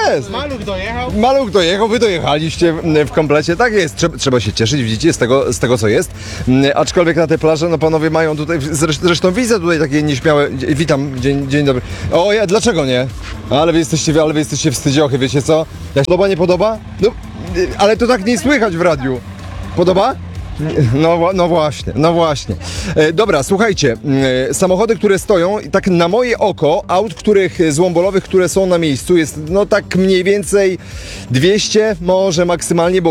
jest. Maluch dojechał, wy dojechaliście w komplecie, tak jest. Trzeba się cieszyć, widzicie, z tego co jest. Aczkolwiek na te plaże, no panowie mają tutaj, zresztą widzę tutaj takie nieśmiałe, witam, dzień dobry. O, dlaczego nie? Ale wy jesteście wstydziochy, wiecie co? Jak podoba, nie podoba? No, ale to tak nie słychać w radiu. Podoba? No właśnie. Dobra, słuchajcie, samochody, które stoją, tak na moje oko, aut, złombolowych, które są na miejscu, jest no tak mniej więcej 200, może maksymalnie, bo